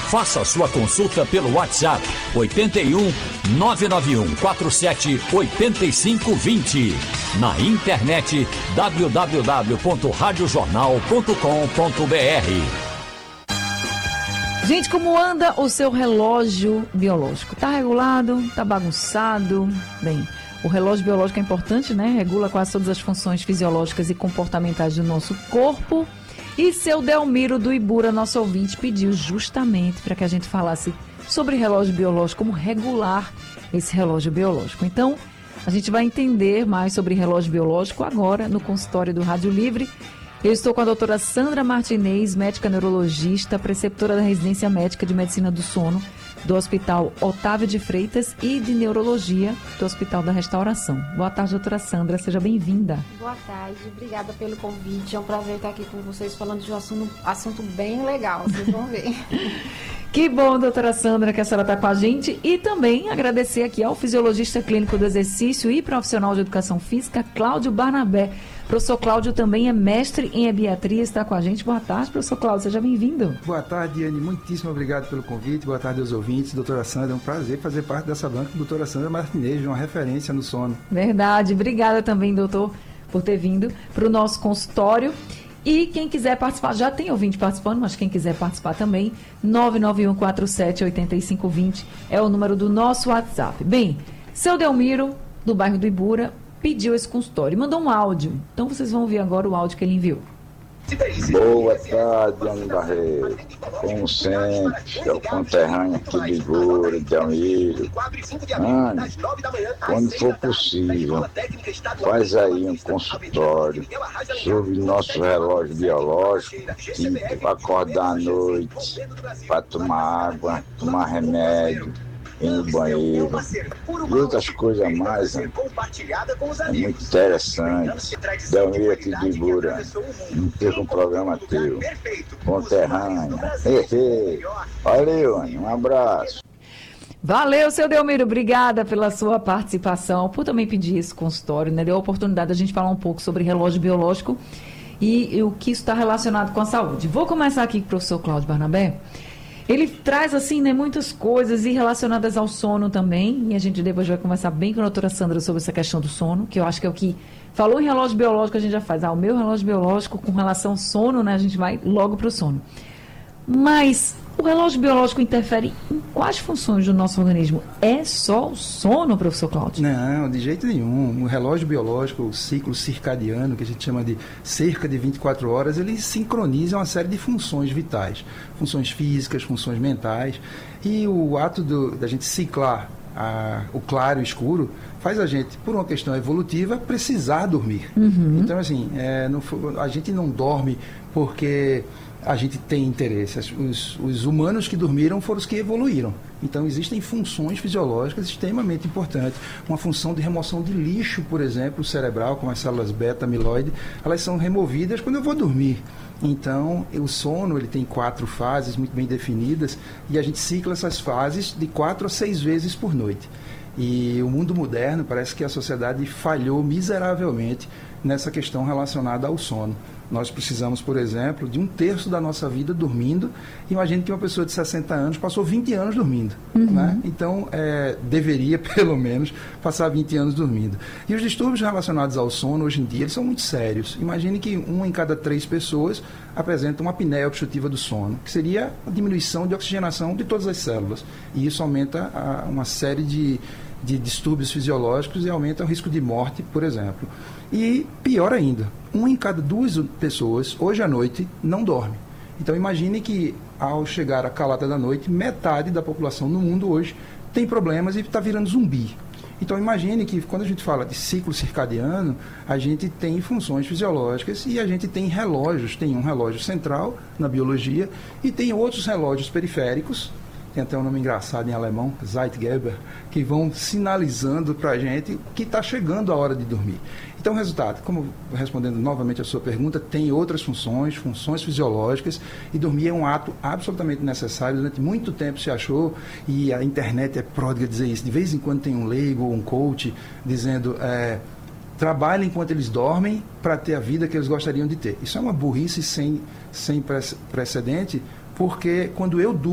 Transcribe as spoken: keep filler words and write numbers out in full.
Faça sua consulta pelo WhatsApp oito um nove nove um quatro sete oito cinco dois zero. Na internet w w w ponto rádio jornal ponto com ponto b r. Gente, como anda o seu relógio biológico? Tá regulado? Tá bagunçado? Bem, o relógio biológico é importante, né? Regula quase todas as funções fisiológicas e comportamentais do nosso corpo. E seu Delmiro do Ibura, nosso ouvinte, pediu justamente para que a gente falasse sobre relógio biológico, como regular esse relógio biológico. Então, a gente vai entender mais sobre relógio biológico agora no consultório do Rádio Livre. Eu estou com a doutora Sandra Martinez, médica neurologista, preceptora da residência médica de medicina do sono do Hospital Otávio de Freitas e de neurologia do Hospital da Restauração. Boa tarde, doutora Sandra, seja bem-vinda. Boa tarde, obrigada pelo convite. É um prazer estar aqui com vocês falando de um assunto, assunto bem legal, vocês vão ver. Que bom, doutora Sandra, que a senhora está com a gente. E também agradecer aqui ao fisiologista clínico do exercício e profissional de educação física, Cláudio Barnabé. O professor Cláudio também é mestre em ebiatria, está com a gente. Boa tarde, professor Cláudio, seja bem-vindo. Boa tarde, Diane, muitíssimo obrigado pelo convite. Boa tarde aos ouvintes. Doutora Sandra, é um prazer fazer parte dessa banca. Doutora Sandra Martinez, uma referência no sono. Verdade, obrigada também, doutor, por ter vindo para o nosso consultório. E quem quiser participar, já tem ouvinte participando, mas quem quiser participar também, nove nove um quatro sete oito cinco dois zero é o número do nosso WhatsApp. Bem, seu Delmiro, do bairro do Ibura, pediu esse consultório, mandou um áudio. Então vocês vão ouvir agora o áudio que ele enviou. Boa tarde, Ana Barreto. Como sempre, é o conterrâneo aqui de Ibura, Delmiro. Ana, quando for possível, faz aí um consultório sobre o nosso relógio biológico, tipo acordar à noite, para tomar água, tomar remédio, ir no banheiro e outras coisas mais, né? É muito interessante. Delmiro aqui de Ibura, não perca um programa teu, conterrâneo. Valeu, Ana, um abraço. Valeu, seu Delmiro, obrigada pela sua participação, por também pedir esse consultório, né? Deu a oportunidade de a gente falar um pouco sobre relógio biológico e, e o que isso está relacionado com a saúde. Vou começar aqui com o professor Cláudio Barnabé. Ele traz, assim, né, muitas coisas e relacionadas ao sono também, e a gente depois vai conversar bem com a doutora Sandra sobre essa questão do sono, que eu acho que é o que falou em relógio biológico, a gente já faz. Ah, o meu relógio biológico com relação ao sono, né, a gente vai logo para o sono. Mas o relógio biológico interfere em quais funções do nosso organismo? É só o sono, professor Cláudio? Não, de jeito nenhum. O relógio biológico, o ciclo circadiano, que a gente chama de cerca de vinte e quatro horas, ele sincroniza uma série de funções vitais. Funções físicas, funções mentais. E o ato do, da gente ciclar a, o claro e o escuro faz a gente, por uma questão evolutiva, precisar dormir. Uhum. Então, assim, é, não, a gente não dorme porque a gente tem interesse. Os, os humanos que dormiram foram os que evoluíram. Então, existem funções fisiológicas extremamente importantes. Uma função de remoção de lixo, por exemplo, cerebral, como as células beta-amiloide, elas são removidas quando eu vou dormir. Então, o sono ele tem quatro fases muito bem definidas e a gente cicla essas fases de quatro a seis vezes por noite. E o mundo moderno, parece que a sociedade falhou miseravelmente nessa questão relacionada ao sono. Nós precisamos, por exemplo, de um terço da nossa vida dormindo. Imagine que uma pessoa de sessenta anos passou vinte anos dormindo. Uhum. Né? Então, é, deveria, pelo menos, passar vinte anos dormindo. E os distúrbios relacionados ao sono, hoje em dia, eles são muito sérios. Imagine que uma em cada três pessoas apresenta uma apneia obstrutiva do sono, que seria a diminuição de oxigenação de todas as células. E isso aumenta a, uma série de, de distúrbios fisiológicos e aumenta o risco de morte, por exemplo. E pior ainda, uma em cada duas pessoas, hoje à noite, não dorme. Então imagine que ao chegar a calada da noite, metade da população no mundo hoje tem problemas e está virando zumbi. Então imagine que quando a gente fala de ciclo circadiano, a gente tem funções fisiológicas e a gente tem relógios. Tem um relógio central na biologia e tem outros relógios periféricos, tem até um nome engraçado em alemão, Zeitgeber, que vão sinalizando para a gente que está chegando a hora de dormir. Então, resultado, como respondendo novamente a sua pergunta, tem outras funções, funções fisiológicas, e dormir é um ato absolutamente necessário. Durante muito tempo se achou, e a internet é pródiga dizer isso, de vez em quando tem um leigo ou um coach dizendo, é, trabalhem enquanto eles dormem para ter a vida que eles gostariam de ter. Isso é uma burrice sem, sem precedente, porque quando eu durmo,